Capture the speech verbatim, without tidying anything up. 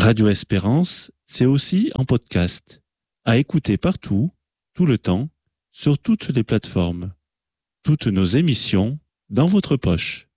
Radio Espérance, c'est aussi en podcast, à écouter partout, tout le temps, sur toutes les plateformes. Toutes nos émissions dans votre poche.